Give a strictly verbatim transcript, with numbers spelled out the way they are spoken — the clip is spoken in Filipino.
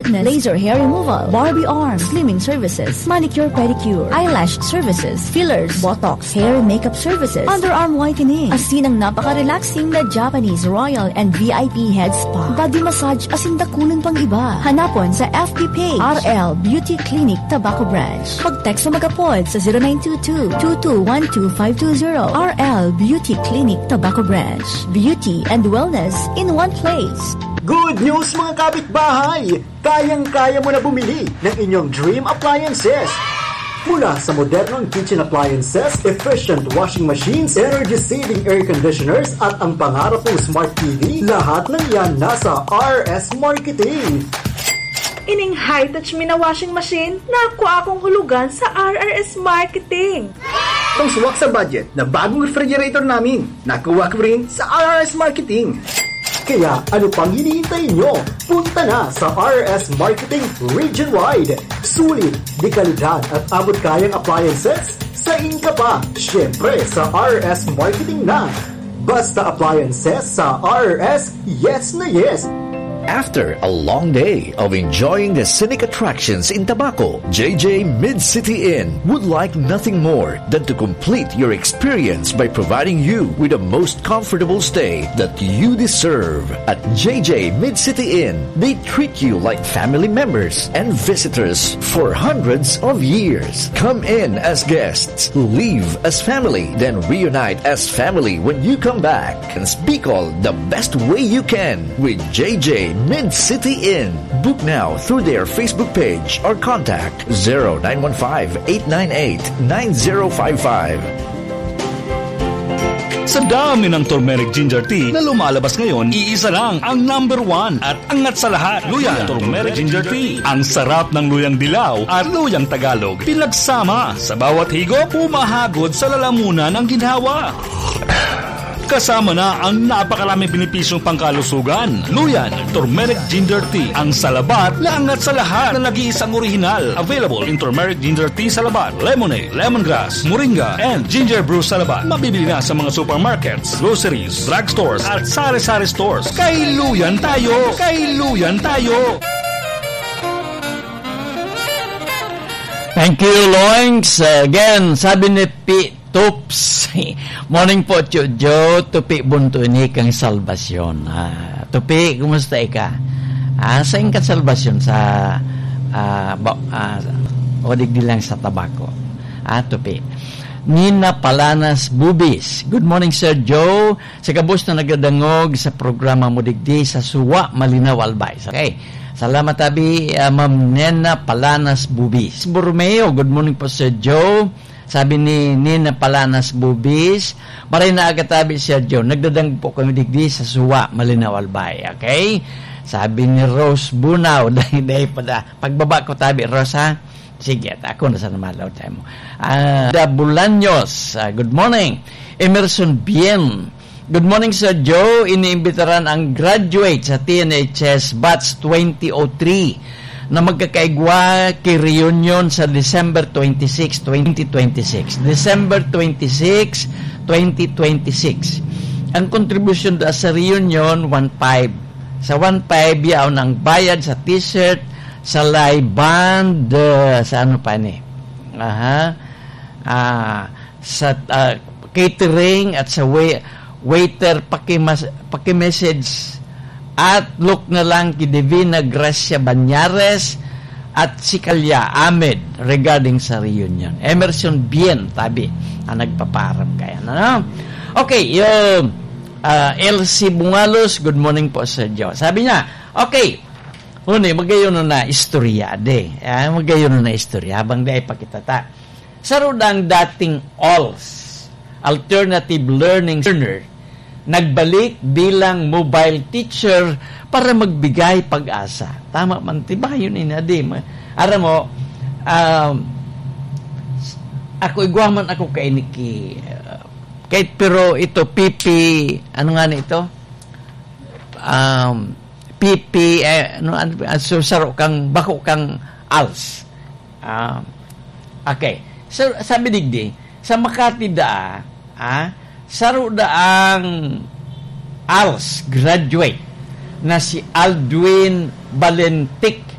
fitness, laser hair removal, Barbie arm, slimming services, manicure pedicure, eyelash services, fillers, botox, hair and makeup services, underarm whitening, asin ang napaka-relaxing na Japanese Royal and V I P Head Spa, body massage asin dakunan pang iba. Hanapon sa F B page R L Beauty Clinic Tabaco Branch. Mag-text o mag-apod sa zero nine two two, two two one two five two zero. R L Beauty Clinic Tabaco Branch. Beauty and wellness in one place. Good news mga kapitbahay! Kayang-kaya mo na bumili ng inyong dream appliances. Mula sa modernong kitchen appliances, efficient washing machines, energy-saving air conditioners at ang pangarap mong smart T V, lahat ng yan nasa R S Marketing. Ining high-touch mi na washing machine, nakuha akong hulugan sa R R S Marketing. Kung suwak sa budget na bagong refrigerator namin, nakuha ko rin sa R R S Marketing. Kaya ano pang hinihintay nyo? Punta na sa R R S Marketing region-wide. Sulit, di kalidad at abot kayang appliances? Sa inka pa, syempre sa R R S Marketing na. Basta appliances sa R R S, yes na yes. After a long day of enjoying the scenic attractions in Tabaco, J J Mid-City Inn would like nothing more than to complete your experience by providing you with the most comfortable stay that you deserve. At J J Mid-City Inn, they treat you like family members and visitors for hundreds of years. Come in as guests, leave as family, then reunite as family when you come back. And speak all the best way you can with J J Mid-City Inn. Book now through their Facebook page or contact zero nine one five, eight nine eight, nine zero five five. Sa dami ng turmeric ginger tea na lumalabas ngayon, iisa lang ang number one at angat sa lahat. Luyang turmeric ginger tea. Ang sarap ng luyang dilaw at luyang Tagalog. Pinagsama sa bawat higop, pumahagod sa lalamunan ng ginhawa. Kasama na ang napakaraming benepisyong pangkalusugan. Luyan, turmeric ginger tea. Ang salabat na angat sa lahat na nag-iisang orihinal. Available in turmeric ginger tea salabat, lemonade, lemongrass, moringa, and ginger brew salabat. Mabibili na sa mga supermarkets, groceries, drugstores, at sari-sari stores. Kay Luyan tayo! Kay Luyan tayo! Thank you, Loings. Again, sabi ni P. Tups. Morning po, Jojo. Tupi bunto ni kang salvasyon. Ah, Tupi, kumusta ika? Ah, sa ingkat salvasyon sa ah, ba, ah, odig lang sa Tabaco. Ah, Tupi. Nina Palanas Bubis. Good morning, Sir Joe. Sa kabus na nagadangog sa programa mo digdi sa Suwa, Malinaw, Albay. Okay. Salamat tabi, uh, Ma'am Nena Palanas Bubis. Borromeo, good morning po, Sir Joe. Sabi ni Nina Palanas Bubis, maray na agad-tabi, Sir Joe, nagdadang po kami digdi sa Suwa, Malinaw, Albay. Okay? Sabi ni Rose Bunaw, dahil dahil pa pagbaba ko tabi, Rose, ha? Sige, ako na sa namalaw tayo mo. Uh, Bulaños, uh, good morning. Emerson Bien, good morning, Sir Joe. Iniimbitaran ang graduate sa T N H S Batch twenty oh three na magkakaigwa kay reunion sa December twenty-sixth, twenty twenty-six. December twenty-sixth, twenty twenty-six. Ang contribution da sa reunion, one five. Sa one five, yaw ng bayad sa t-shirt, sa live band, uh, sa ano pa ni? Aha. Uh, sa uh, catering at sa way, waiter pakimas, pakimessage at look na lang ki Divina Gracia Banyares at si Kalya Ahmed regarding sa reunion. Emerson Bien tabi ang nagpaparap kaya na. Okay, yung uh, L C Bungalos, good morning po, Sir Joe. Sabi niya, okay, huni, magayon na istorya de. Ah, magayon na istorya habang dai pakitata. Sarudang dating A L S, Alternative Learning Learner, nagbalik bilang mobile teacher para magbigay pag-asa. Tama man, diba yun inadim? Aram mo, um, ako igwaman ako kay Niki, uh, kahit pero ito, P P, ano nga ito? Um, P P, eh, ano, so, saro kang, bako kang A L S. Um, okay. So, sabi digdi, sa Makati da, ah, saro da ang A L S graduate na si Aldwin Valentic